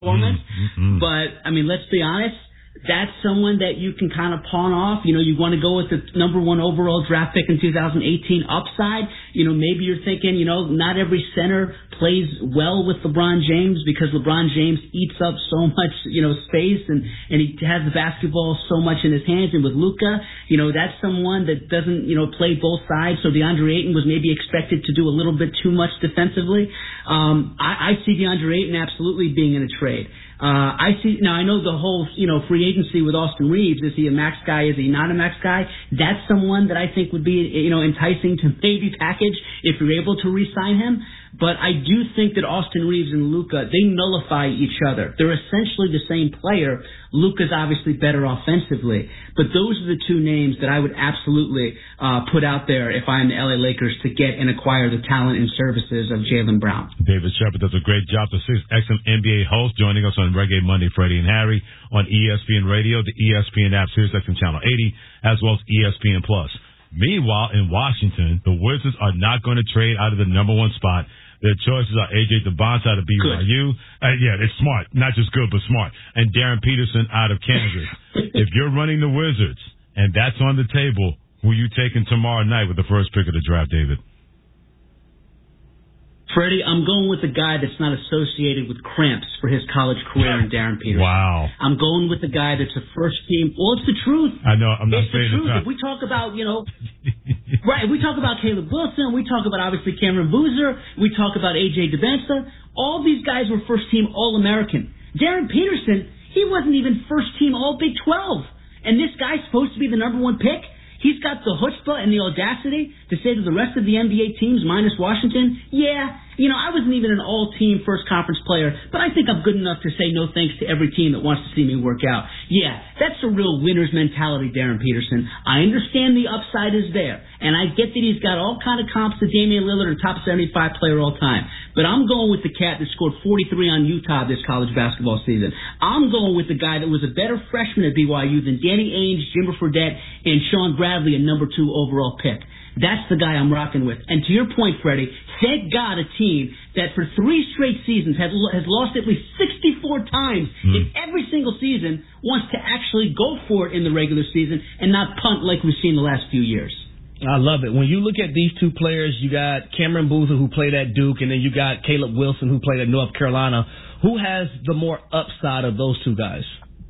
performance. But, I mean, let's be honest. That's someone that you can kind of pawn off. You know, you want to go with the number 1 overall draft pick in 2018 upside. You know, maybe you're thinking, you know, not every center plays well with LeBron James because LeBron James eats up so much, you know, space and he has the basketball so much in his hands. And with Luka, you know, that's someone that doesn't, you know, play both sides. So DeAndre Ayton was maybe expected to do a little bit too much defensively. I see DeAndre Ayton absolutely being in a trade. I know the whole, you know, free agency with Austin Reeves. Is he a max guy? Is he not a max guy? That's someone that I think would be, you know, enticing to maybe package if you're able to re-sign him. But I do think that Austin Reeves and Luka, they nullify each other. They're essentially the same player. Luka's obviously better offensively. But those are the two names that I would absolutely put out there if I'm the LA Lakers to get and acquire the talent and services of Jaylen Brown. David Shepard does a great job. The 6XM NBA host joining us on Reggae Monday, Freddie and Harry on ESPN Radio, the ESPN app, SiriusXM Channel 80, as well as ESPN Plus. Meanwhile, in Washington, the Wizards are not going to trade out of the number 1 spot. Their choices are A.J. DeBonta out of BYU. Yeah, it's smart. Not just good, but smart. And Darren Peterson out of Kansas. If you're running the Wizards and that's on the table, who are you taking tomorrow night with the first pick of the draft, David? Freddie, I'm going with the guy that's not associated with cramps for his college career in Darren Peterson. Wow. I'm going with the guy that's a first team. Well, it's the truth. I know. I'm not saying it's the truth. If we talk about, you know, right, we talk about Caleb Wilson. We talk about, obviously, Cameron Boozer. We talk about A.J. DeBenza. All these guys were first team All-American. Darren Peterson, he wasn't even first team All-Big 12. And this guy's supposed to be the number 1 pick. He's got the chutzpah and the audacity to say to the rest of the NBA teams, minus Washington, yeah, you know, I wasn't even an all-team first conference player, but I think I'm good enough to say no thanks to every team that wants to see me work out. Yeah, that's a real winner's mentality, Darren Peterson. I understand the upside is there, and I get that he's got all kind of comps to Damian Lillard, a top 75 player all time. But I'm going with the cat that scored 43 on Utah this college basketball season. I'm going with the guy that was a better freshman at BYU than Danny Ainge, Jimmer Fredette, and Sean Bradley, a number 2 overall pick. That's the guy I'm rocking with. And to your point, Freddie, thank God a team that for 3 straight seasons has lost at least 64 times in every single season wants to actually go for it in the regular season and not punt like we've seen the last few years. I love it. When you look at these two players, you got Cameron Boozer, who played at Duke, and then you got Caleb Wilson, who played at North Carolina. Who has the more upside of those two guys?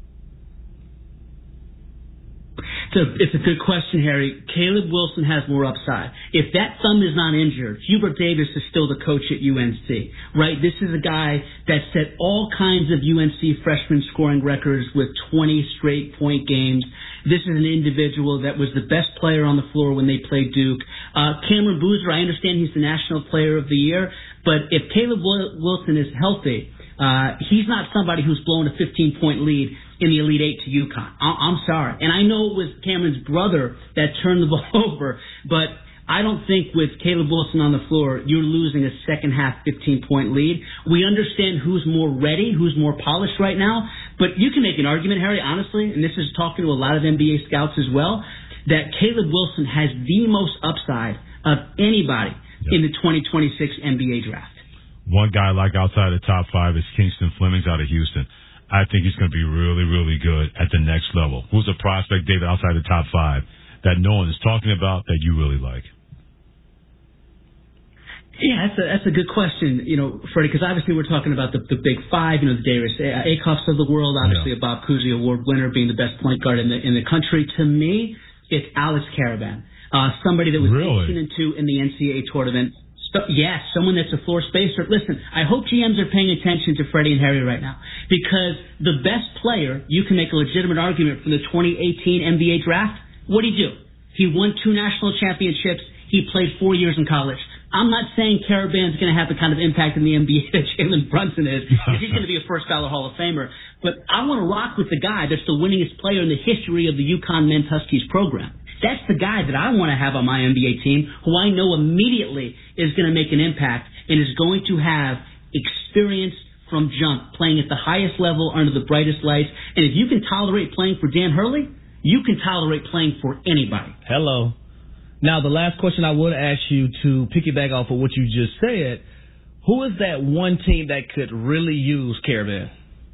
It's a good question, Harry. Caleb Wilson has more upside. If that thumb is not injured, Hubert Davis is still the coach at UNC, right? This is a guy that set all kinds of UNC freshman scoring records with 20 straight point games. This is an individual that was the best player on the floor when they played Duke. Cameron Boozer, I understand he's the National Player of the Year, but if Caleb Wilson is healthy, he's not somebody who's blown a 15-point lead in the Elite Eight to UConn. I'm sorry. And I know it was Cameron's brother that turned the ball over, but I don't think with Caleb Wilson on the floor, you're losing a second-half 15-point lead. We understand who's more ready, who's more polished right now, but you can make an argument, Harry, honestly, and this is talking to a lot of NBA scouts as well, that Caleb Wilson has the most upside of anybody in the 2026 NBA draft. One guy like outside the top 5 is Kingston Flemings out of Houston. I think he's going to be really, really good at the next level. Who's a prospect, David, outside the top 5 that no one is talking about that you really like? Yeah, that's a good question, you know, Freddie, because obviously we're talking about the big 5, you know, the Darius Acuffs of the world, obviously a Bob Cousy Award winner, being the best point guard in the country. To me, it's Alex Caravan, somebody that was 18-2 in the NCAA tournament. Yes, someone that's a floor spacer. Listen, I hope GMs are paying attention to Freddie and Harry right now, because the best player, you can make a legitimate argument from the 2018 NBA draft. What did he do? He won 2 national championships. He played 4 years in college. I'm not saying Caravan's going to have the kind of impact in the NBA that Jalen Brunson is. He's going to be a first-ballot Hall of Famer. But I want to rock with the guy that's the winningest player in the history of the UConn men's Huskies program. That's the guy that I want to have on my NBA team, who I know immediately is going to make an impact and is going to have experience from jump, playing at the highest level under the brightest lights. And if you can tolerate playing for Dan Hurley, you can tolerate playing for anybody. Hello. Now, the last question I would ask you, to piggyback off of what you just said, who is that one team that could really use Caravan?